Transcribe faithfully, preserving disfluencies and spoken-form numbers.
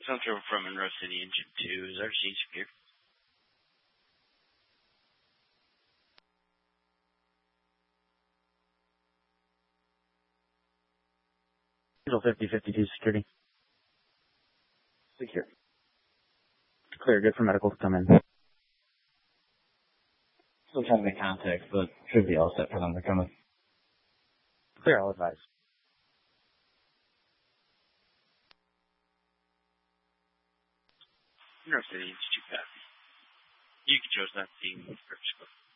Central from Monroe City, Engine two. Is our scene secure? Diesel fifty fifty-two security. Secure. Clear, good for medical to come in. Still trying to make contact, but should be all set for them to come in. Clear, I'll advise. Monroe City, Engine two, copy. You can choose not to see me first.